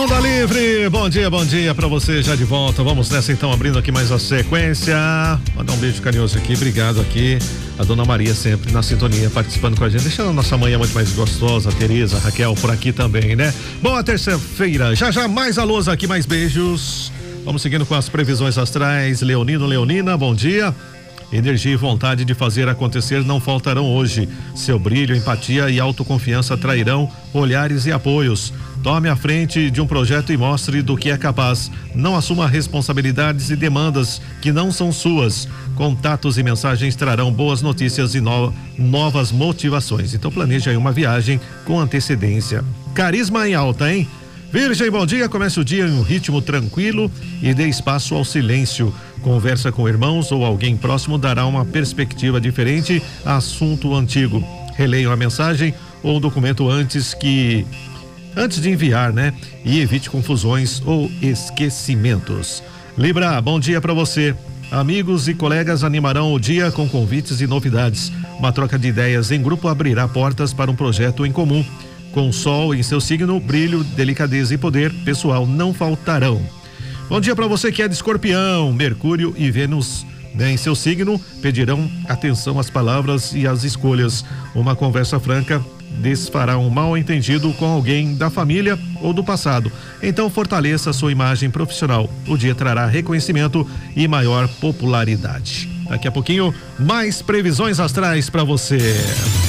Onda Livre, bom dia pra você já de volta. Vamos nessa então, abrindo aqui mais a sequência. Mandar um beijo carinhoso aqui, obrigado aqui. A dona Maria sempre na sintonia, participando com a gente, deixando a nossa manhã muito mais gostosa. A Tereza, a Raquel por aqui também, né? Boa terça-feira, já mais alôs aqui, mais beijos. Vamos seguindo com as previsões astrais. Leonino, Leonina, bom dia. Energia e vontade de fazer acontecer não faltarão hoje. Seu brilho, empatia e autoconfiança atrairão olhares e apoios. Tome a frente de um projeto e mostre do que é capaz. Não assuma responsabilidades e demandas que não são suas. Contatos e mensagens trarão boas notícias e novas motivações. Então planeje aí uma viagem com antecedência. Carisma em alta, hein? Virgem, bom dia. Comece o dia em um ritmo tranquilo e dê espaço ao silêncio. Conversa com irmãos ou alguém próximo dará uma perspectiva diferente a assunto antigo. Releia a mensagem ou documento antes de enviar, né? E evite confusões ou esquecimentos. Libra, bom dia para você. Amigos e colegas animarão o dia com convites e novidades. Uma troca de ideias em grupo abrirá portas para um projeto em comum. Com o sol em seu signo, brilho, delicadeza e poder pessoal não faltarão. Bom dia para você que é de Escorpião. Mercúrio e Vênus, né, em seu signo pedirão atenção às palavras e às escolhas. Uma conversa franca desfará um mal entendido com alguém da família ou do passado. Então fortaleça sua imagem profissional. O dia trará reconhecimento e maior popularidade. Daqui a pouquinho, mais previsões astrais para você.